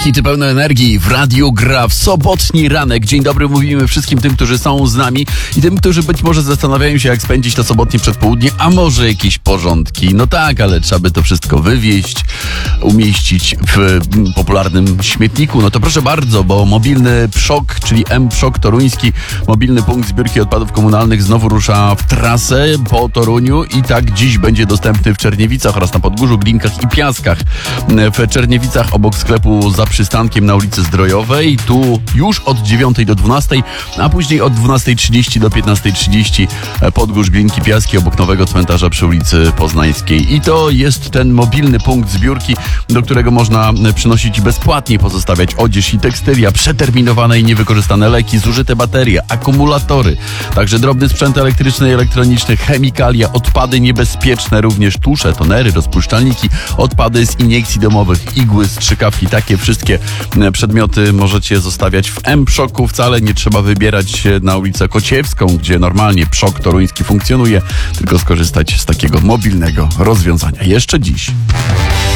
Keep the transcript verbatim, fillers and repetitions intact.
Hity pełne energii w Radiu Gra w sobotni ranek. Dzień dobry mówimy wszystkim tym, którzy są z nami i tym, którzy być może zastanawiają się, jak spędzić to sobotnie przedpołudnie, a może jakieś porządki. No tak, ale trzeba by to wszystko wywieźć, umieścić w popularnym śmietniku. No to proszę bardzo, bo mobilny PSZOK, czyli M-PSZOK toruński, mobilny punkt zbiórki odpadów komunalnych znowu rusza w trasę po Toruniu i tak dziś będzie dostępny w Czerniewicach oraz na Podgórzu, Glinkach i Piaskach. W Czerniewicach obok sklepu za przystankiem na ulicy Zdrojowej, tu już od dziewiątej do dwunastej, a później od dwunastej trzydzieści do piętnastej trzydzieści Podgórz, Glinki, Piaski obok nowego cmentarza przy ulicy Poznańskiej. I to jest ten mobilny punkt zbiórki, do którego można przynosić bezpłatnie, pozostawiać odzież i tekstylia, przeterminowane i niewykorzystane leki, zużyte baterie, akumulatory, także drobny sprzęt elektryczny i elektroniczny, chemikalia, odpady niebezpieczne, również tusze, tonery, rozpuszczalniki, odpady z iniekcji domowych, igły, strzykawki, takie wszystkie przedmioty możecie zostawiać w M-PSZOKu. Wcale nie trzeba wybierać się na ulicę Kociewską, gdzie normalnie PSZOK toruński funkcjonuje, tylko skorzystać z takiego mobilnego rozwiązania. Jeszcze dziś.